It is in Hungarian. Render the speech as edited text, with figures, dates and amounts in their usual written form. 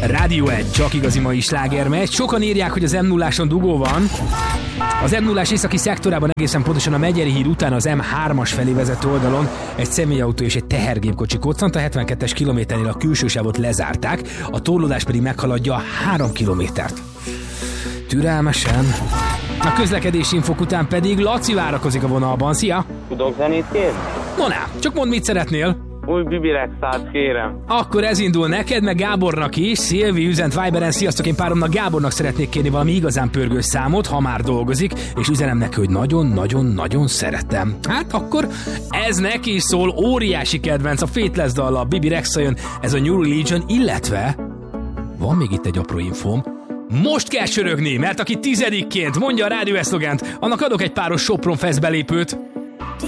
Rádió 1, csak igazi mai slágermegy. Sokan írják, hogy az M0-áson dugó van. Az M0-ás északi szektorában egészen pontosan a Megyeri híd után az M3-as felé vezető oldalon egy személyautó és egy tehergépkocsi koccant, a 72-es kilométernél a külső sávot lezárták, a torlódás pedig meghaladja 3 kilométert. Türelmesen. A közlekedési infok után pedig Laci várakozik a vonalban. Szia! Tudok zenét kérni? No, csak mondd, mit szeretnél. Új Bibi Rexát kérem. Akkor ez indul neked, meg Gábornak is. Szilvi üzent Viberen, sziasztok, én páromnak Gábornak szeretnék kérni valami igazán pörgős számot, ha már dolgozik, és üzenem neki, hogy nagyon-nagyon-nagyon szeretem. Hát akkor ez neki is szól, óriási kedvenc, a Faithless dallal, Bibi Rexa jön, ez a New Religion, illetve van még itt egy apró infóm. Most kell sörögni, mert aki 10-ként mondja a rádió szlogent, annak adok egy páros Sopron Fest belépőt.